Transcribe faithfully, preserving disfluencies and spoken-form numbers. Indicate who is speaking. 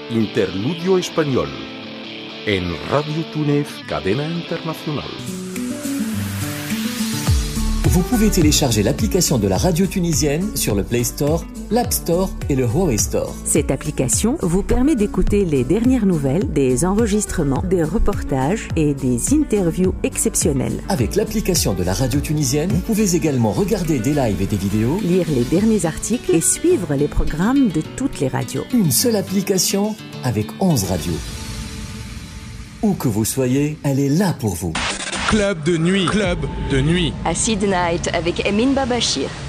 Speaker 1: Interludio Español en Radio Túnez, cadena internacional.
Speaker 2: Vous pouvez télécharger l'application de la radio tunisienne sur le Play Store, l'App Store et le Huawei Store.
Speaker 3: Cette application vous permet d'écouter les dernières nouvelles, des enregistrements, des reportages et des interviews exceptionnelles.
Speaker 2: Avec l'application de la radio tunisienne, vous pouvez également regarder des lives et des vidéos,
Speaker 3: lire les derniers articles et suivre les programmes de toutes les radios.
Speaker 2: Une seule application avec onze radios. Où que vous soyez, elle est là pour vous.
Speaker 4: Club de nuit, club de nuit.
Speaker 5: Acid Night avec Emin Babachir.